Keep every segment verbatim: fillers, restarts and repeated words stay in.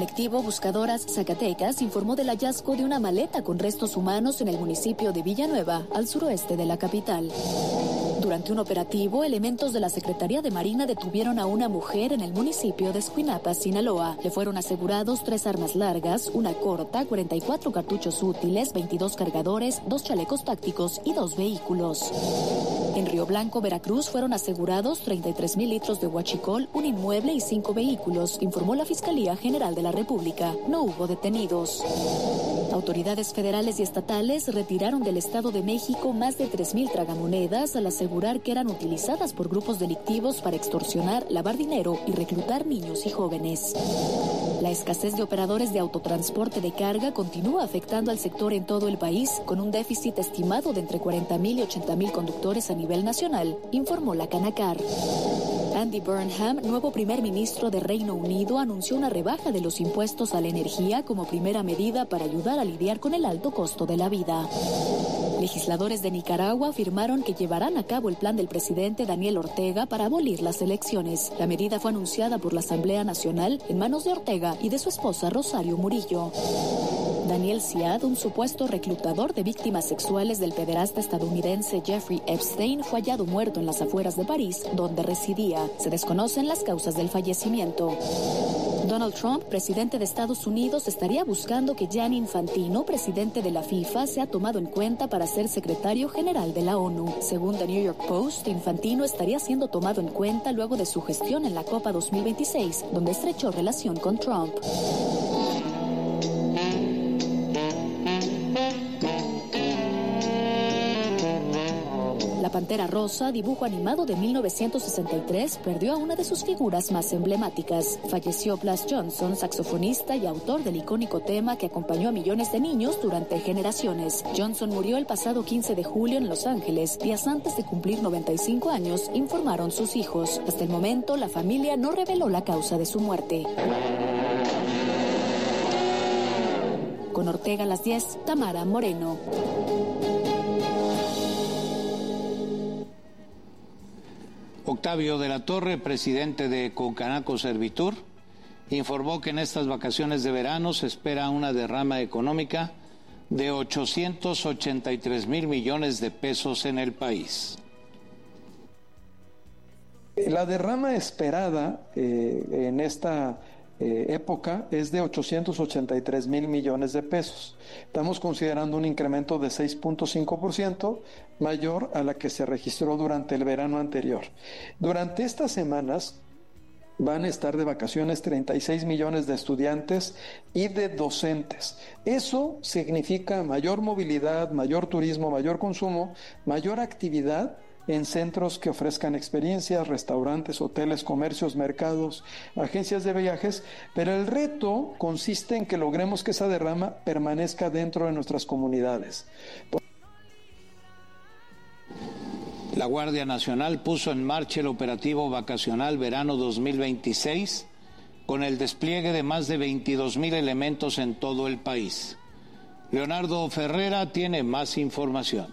colectivo Buscadoras Zacatecas informó del hallazgo de una maleta con restos humanos en el municipio de Villanueva, al suroeste de la capital. Durante un operativo, elementos de la Secretaría de Marina detuvieron a una mujer en el municipio de Escuinapa, Sinaloa. Le fueron asegurados tres armas largas, una corta, cuarenta y cuatro cartuchos útiles, veintidós cargadores, dos chalecos tácticos y dos vehículos. En Río Blanco, Veracruz, fueron asegurados treinta y tres mil litros de huachicol, un inmueble y cinco vehículos, informó la Fiscalía General de la República. No hubo detenidos. Autoridades federales y estatales retiraron del Estado de México más de tres mil tragamonedas al asegurar que eran utilizadas por grupos delictivos para extorsionar, lavar dinero y reclutar niños y jóvenes. La escasez de operadores de autotransporte de carga continúa afectando al sector en todo el país, con un déficit estimado de entre cuarenta mil y ochenta mil conductores a nivel nacional, informó la Canacar. Andy Burnham, nuevo primer ministro de Reino Unido, anunció una rebaja de los impuestos a la energía como primera medida para ayudar a lidiar con el alto costo de la vida. Legisladores de Nicaragua afirmaron que llevarán a cabo el plan del presidente Daniel Ortega para abolir las elecciones. La medida fue anunciada por la Asamblea Nacional en manos de Ortega y de su esposa Rosario Murillo. Daniel Ziad, un supuesto reclutador de víctimas sexuales del pederasta estadounidense Jeffrey Epstein, fue hallado muerto en las afueras de París, donde residía. Se desconocen las causas del fallecimiento. Donald Trump, presidente de Estados Unidos, estaría buscando que Gianni Infantino, presidente de la FIFA, sea tomado en cuenta para ser secretario general de la ONU. Según The New York Post, Infantino estaría siendo tomado en cuenta luego de su gestión en la Copa dos mil veintiséis, donde estrechó relación con Trump. La Pantera Rosa, dibujo animado de mil novecientos sesenta y tres, perdió a una de sus figuras más emblemáticas. Falleció Blas Johnson, saxofonista y autor del icónico tema que acompañó a millones de niños durante generaciones. Johnson murió el pasado quince de julio en Los Ángeles, días antes de cumplir noventa y cinco años, informaron sus hijos. Hasta el momento, la familia no reveló la causa de su muerte. Con Ortega a las diez, Tamara Moreno. Octavio de la Torre, presidente de Concanaco Servitur, informó que en estas vacaciones de verano se espera una derrama económica de ochocientos ochenta y tres mil millones de pesos en el país. La derrama esperada eh, en esta eh, época es de ochocientos ochenta y tres mil millones de pesos. Estamos considerando un incremento de seis punto cinco por ciento mayor a la que se registró durante el verano anterior. Durante estas semanas van a estar de vacaciones treinta y seis millones de estudiantes y de docentes. Eso significa mayor movilidad, mayor turismo, mayor consumo, mayor actividad en centros que ofrezcan experiencias, restaurantes, hoteles, comercios, mercados, agencias de viajes, pero el reto consiste en que logremos que esa derrama permanezca dentro de nuestras comunidades. La Guardia Nacional puso en marcha el operativo vacacional verano dos mil veintiséis con el despliegue de más de veintidós mil elementos en todo el país. Leonardo Ferrera tiene más información.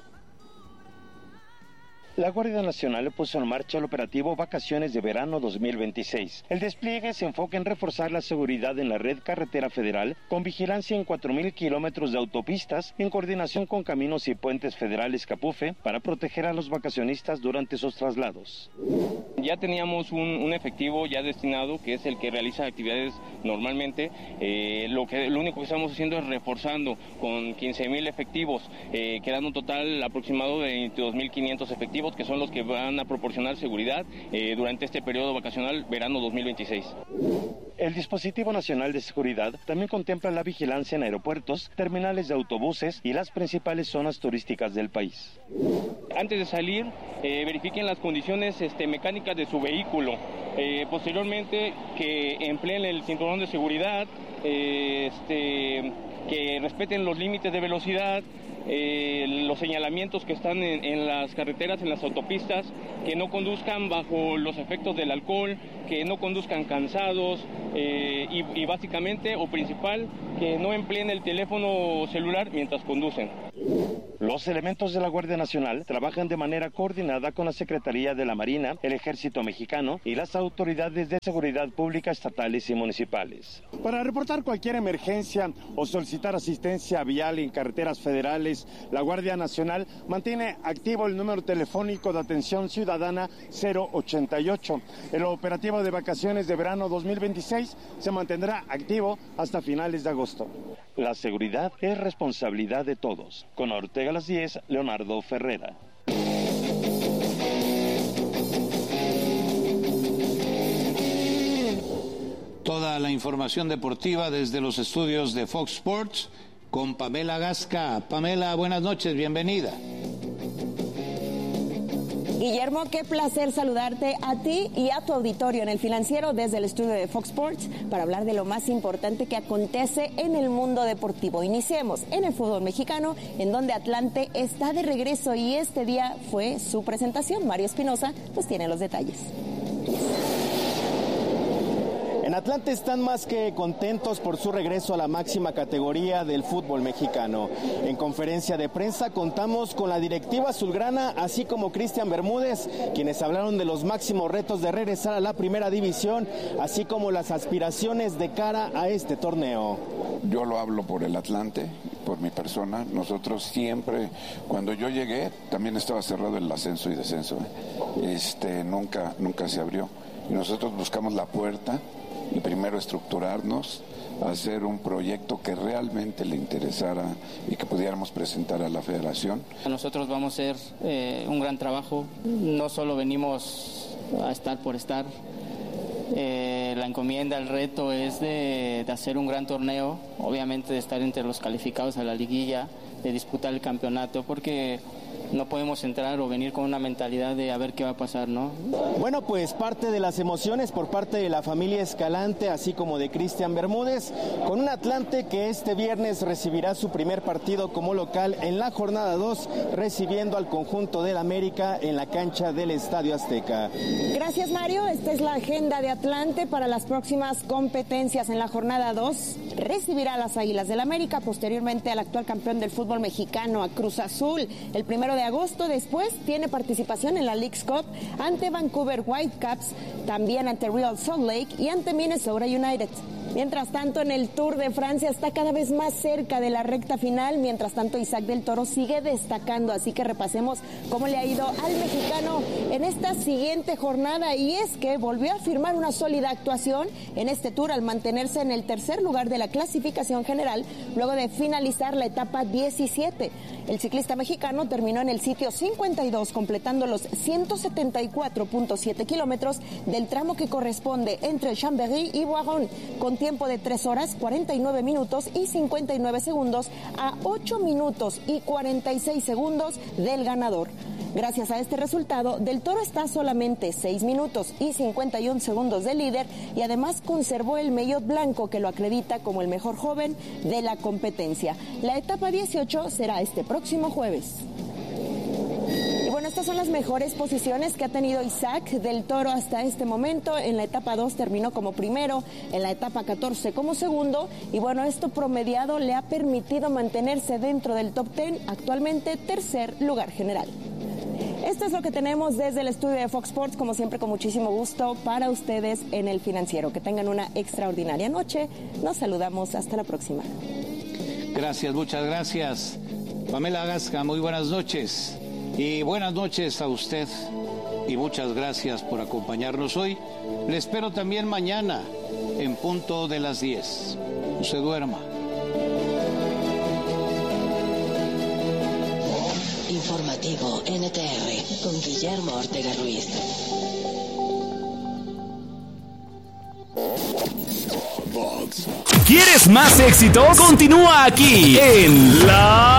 La Guardia Nacional puso en marcha el operativo Vacaciones de Verano dos mil veintiséis. El despliegue se enfoca en reforzar la seguridad en la red carretera federal, con vigilancia en cuatro mil kilómetros de autopistas, en coordinación con Caminos y Puentes Federales Capufe, para proteger a los vacacionistas durante sus traslados. Ya teníamos un, un efectivo ya destinado, que es el que realiza actividades normalmente. Eh, lo, que, lo único que estamos haciendo es reforzando con quince mil efectivos, eh, quedando un total aproximado de veintidós mil quinientos efectivos, que son los que van a proporcionar seguridad eh, durante este periodo vacacional verano dos mil veintiséis. El Dispositivo Nacional de Seguridad también contempla la vigilancia en aeropuertos, terminales de autobuses y las principales zonas turísticas del país. Antes de salir, eh, verifiquen las condiciones este, mecánicas de su vehículo. Eh, posteriormente, que empleen el cinturón de seguridad, eh, este, que respeten los límites de velocidad, Eh, los señalamientos que están en, en las carreteras, en las autopistas, que no conduzcan bajo los efectos del alcohol, que no conduzcan cansados eh, y, y básicamente o principal, que no empleen el teléfono celular mientras conducen. Los elementos de la Guardia Nacional trabajan de manera coordinada con la Secretaría de la Marina, el Ejército Mexicano y las autoridades de seguridad pública estatales y municipales. Para reportar cualquier emergencia o solicitar asistencia vial en carreteras federales, la Guardia Nacional mantiene activo el número telefónico de atención ciudadana cero ochenta y ocho. El operativo de vacaciones de verano dos mil veintiséis se mantendrá activo hasta finales de agosto. La seguridad es responsabilidad de todos. Con Ortega a las diez, Leonardo Ferrera. Toda la información deportiva desde los estudios de Fox Sports con Pamela Gasca. Pamela, buenas noches, bienvenida. Guillermo, qué placer saludarte a ti y a tu auditorio en El Financiero desde el estudio de Fox Sports para hablar de lo más importante que acontece en el mundo deportivo. Iniciemos en el fútbol mexicano, en donde Atlante está de regreso y este día fue su presentación. Mario Espinosa pues tiene los detalles. En Atlante están más que contentos por su regreso a la máxima categoría del fútbol mexicano. En conferencia de prensa contamos con la directiva azulgrana, así como Cristian Bermúdez, quienes hablaron de los máximos retos de regresar a la primera división, así como las aspiraciones de cara a este torneo. Yo lo hablo por el Atlante, por mi persona. Nosotros siempre, cuando yo llegué, también estaba cerrado el ascenso y descenso. Este, nunca, nunca se abrió. Y nosotros buscamos la puerta y primero estructurarnos, hacer un proyecto que realmente le interesara y que pudiéramos presentar a la federación. Nosotros vamos a hacer eh, un gran trabajo, no solo venimos a estar por estar, eh, la encomienda, el reto es de, de hacer un gran torneo, obviamente de estar entre los calificados a la liguilla, de disputar el campeonato, porque no podemos entrar o venir con una mentalidad de a ver qué va a pasar, ¿no? Bueno, pues parte de las emociones por parte de la familia Escalante, así como de Cristian Bermúdez, con un Atlante que este viernes recibirá su primer partido como local en la jornada dos, recibiendo al conjunto del América en la cancha del Estadio Azteca. Gracias, Mario. Esta es la agenda de Atlante para las próximas competencias. En la jornada dos recibirá a las Águilas del América, posteriormente al actual campeón del fútbol mexicano, a Cruz Azul. El primero de agosto, después tiene participación en la Leagues Cup ante Vancouver Whitecaps, también ante Real Salt Lake y ante Minnesota United. Mientras tanto, en el Tour de Francia está cada vez más cerca de la recta final. Mientras tanto, Isaac del Toro sigue destacando, así que repasemos cómo le ha ido al mexicano en esta siguiente jornada, y es que volvió a firmar una sólida actuación en este Tour al mantenerse en el tercer lugar de la clasificación general luego de finalizar la etapa diecisiete. El ciclista mexicano terminó en el sitio cincuenta y dos, completando los ciento setenta y cuatro punto siete kilómetros del tramo que corresponde entre Chambéry y Boiron, con tiempo de tres horas, cuarenta y nueve minutos y cincuenta y nueve segundos a ocho minutos y cuarenta y seis segundos del ganador. Gracias a este resultado, Del Toro está a solamente seis minutos y cincuenta y un segundos del líder y además conservó el maillot blanco que lo acredita como el mejor joven de la competencia. La etapa dieciocho será este próximo jueves. Y bueno, estas son las mejores posiciones que ha tenido Isaac del Toro hasta este momento. En la etapa dos terminó como primero, en la etapa catorce como segundo, y bueno, esto promediado le ha permitido mantenerse dentro del top diez, actualmente tercer lugar general. Esto es lo que tenemos desde el estudio de Fox Sports, como siempre con muchísimo gusto para ustedes en El Financiero. Que tengan una extraordinaria noche. Nos saludamos, hasta la próxima. Gracias, muchas gracias. Pamela Gasca, muy buenas noches. Y buenas noches a usted y muchas gracias por acompañarnos hoy. Le espero también mañana en punto de las diez. No se duerma. Informativo N T R con Guillermo Ortega Ruiz. ¿Quieres más éxitos? Continúa aquí en La